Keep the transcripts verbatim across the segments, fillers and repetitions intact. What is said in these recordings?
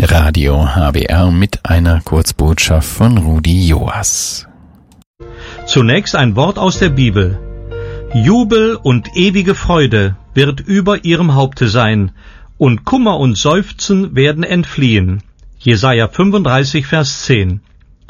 Radio H W R mit einer Kurzbotschaft von Rudi Joas. Zunächst ein Wort aus der Bibel. Jubel und ewige Freude wird über ihrem Haupte sein, und Kummer und Seufzen werden entfliehen. Jesaja fünfunddreißig, Vers zehn.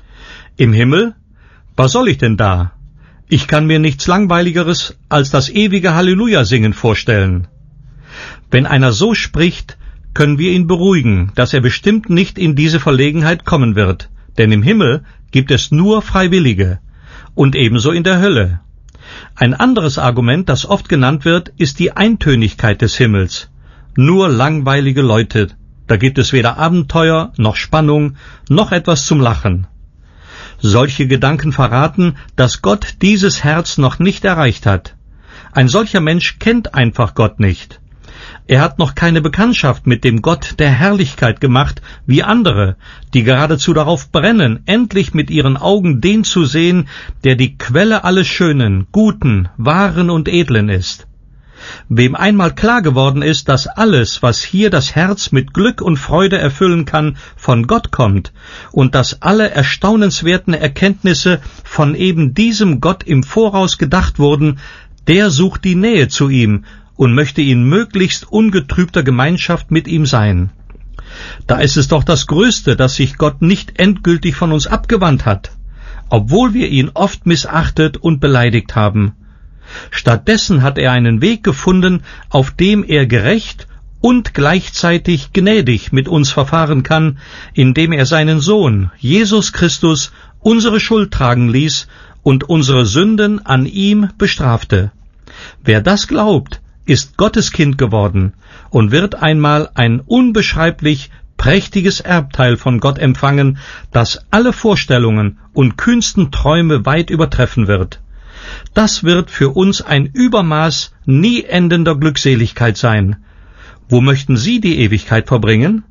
Im Himmel? Was soll ich denn da? Ich kann mir nichts Langweiligeres als das ewige Halleluja-Singen vorstellen. Wenn einer so spricht, können wir ihn beruhigen, dass er bestimmt nicht in diese Verlegenheit kommen wird, denn im Himmel gibt es nur Freiwillige und ebenso in der Hölle. Ein anderes Argument, das oft genannt wird, ist die Eintönigkeit des Himmels. Nur langweilige Leute, da gibt es weder Abenteuer, noch Spannung, noch etwas zum Lachen. Solche Gedanken verraten, dass Gott dieses Herz noch nicht erreicht hat. Ein solcher Mensch kennt einfach Gott nicht. Er hat noch keine Bekanntschaft mit dem Gott der Herrlichkeit gemacht, wie andere, die geradezu darauf brennen, endlich mit ihren Augen den zu sehen, der die Quelle alles Schönen, Guten, Wahren und Edlen ist. Wem einmal klar geworden ist, dass alles, was hier das Herz mit Glück und Freude erfüllen kann, von Gott kommt und dass alle erstaunenswerten Erkenntnisse von eben diesem Gott im Voraus gedacht wurden, der sucht die Nähe zu ihm und möchte in möglichst ungetrübter Gemeinschaft mit ihm sein. Da ist es doch das Größte, dass sich Gott nicht endgültig von uns abgewandt hat, obwohl wir ihn oft missachtet und beleidigt haben. Stattdessen hat er einen Weg gefunden, auf dem er gerecht und gleichzeitig gnädig mit uns verfahren kann, indem er seinen Sohn, Jesus Christus, unsere Schuld tragen ließ und unsere Sünden an ihm bestrafte. Wer das glaubt, ist Gottes Kind geworden und wird einmal ein unbeschreiblich prächtiges Erbteil von Gott empfangen, das alle Vorstellungen und kühnsten Träume weit übertreffen wird. Das wird für uns ein Übermaß nie endender Glückseligkeit sein. Wo möchten Sie die Ewigkeit verbringen?